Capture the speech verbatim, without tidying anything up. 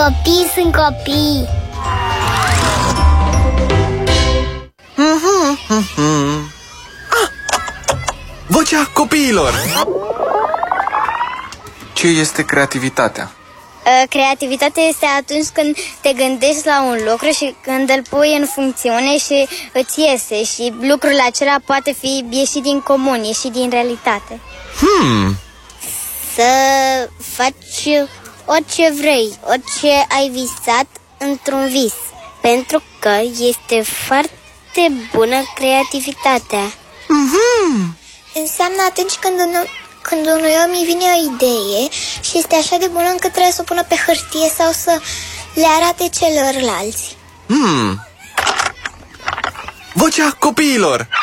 Copii sunt copii. Ah! Vocea copiilor. Ce este creativitatea? Creativitatea este atunci când te gândești la un lucru și când îl pui în funcțiune și îți iese. Și lucrul acela poate fi ieșit din comun, ieșit din realitate. Hmm. Să faci orice vrei, orice ai visat într-un vis. Pentru că este foarte bună creativitatea. Mm-hmm. Înseamnă atunci când un, când unui om îi vine o idee și este așa de bună încât trebuie să o pună pe hârtie sau să le arate celorlalți. Hmm. Vocea copiilor.